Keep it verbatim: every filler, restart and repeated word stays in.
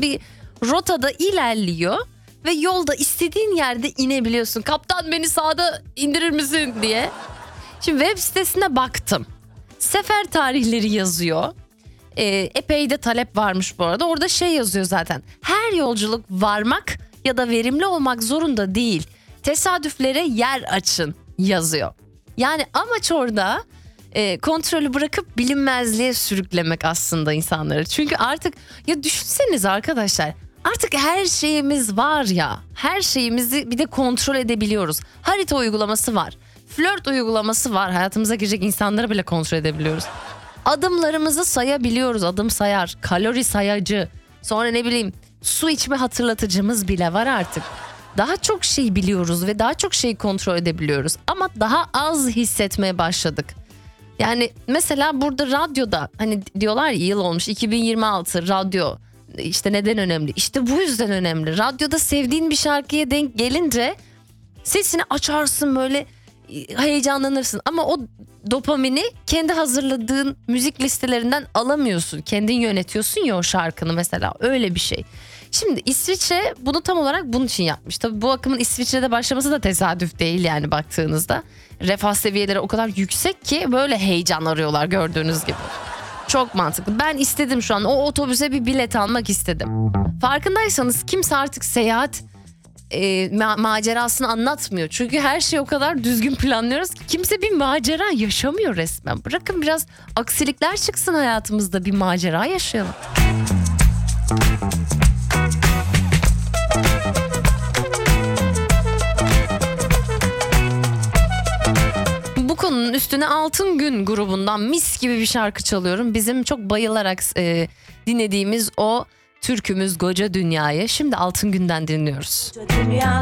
bir rotada ilerliyor ve yolda istediğin yerde inebiliyorsun. Kaptan beni sağda indirir misin diye. Şimdi web sitesine baktım. Sefer tarihleri yazıyor. Ee, epey de talep varmış bu arada. Orada şey yazıyor zaten. Her yolculuk varmak ya da verimli olmak zorunda değil. Tesadüflere yer açın yazıyor. Yani amaç orada e, kontrolü bırakıp bilinmezliğe sürüklemek aslında insanları. Çünkü artık ya düşünseniz arkadaşlar, artık her şeyimiz var ya, her şeyimizi bir de kontrol edebiliyoruz. Harita uygulaması var, flört uygulaması var, hayatımıza girecek insanları bile kontrol edebiliyoruz. Adımlarımızı sayabiliyoruz, adım sayar, kalori sayacı, sonra ne bileyim su içme hatırlatıcımız bile var artık. Daha çok şey biliyoruz ve daha çok şeyi kontrol edebiliyoruz ama daha az hissetmeye başladık. Yani mesela burada radyoda hani diyorlar ya, yıl olmuş iki bin yirmi altı, radyo işte neden önemli? İşte bu yüzden önemli. Radyoda sevdiğin bir şarkıya denk gelince sesini açarsın, böyle heyecanlanırsın ama o dopamini kendi hazırladığın müzik listelerinden alamıyorsun. Kendin yönetiyorsun ya o şarkını mesela, öyle bir şey. Şimdi İsviçre bunu tam olarak bunun için yapmış. Tabii bu akımın İsviçre'de başlaması da tesadüf değil yani baktığınızda. Refah seviyeleri o kadar yüksek ki böyle heyecan arıyorlar gördüğünüz gibi. Çok mantıklı. Ben istedim şu an o otobüse bir bilet almak istedim. Farkındaysanız kimse artık seyahat e, ma- macerasını anlatmıyor. Çünkü her şeyi o kadar düzgün planlıyoruz ki kimse bir macera yaşamıyor resmen. Bırakın biraz aksilikler çıksın hayatımızda, bir macera yaşayalım. Bu konunun üstüne Altın Gün grubundan mis gibi bir şarkı çalıyorum. Bizim çok bayılarak e, dinlediğimiz o türkümüz Koca Dünya'yı şimdi Altın Gün'den dinliyoruz.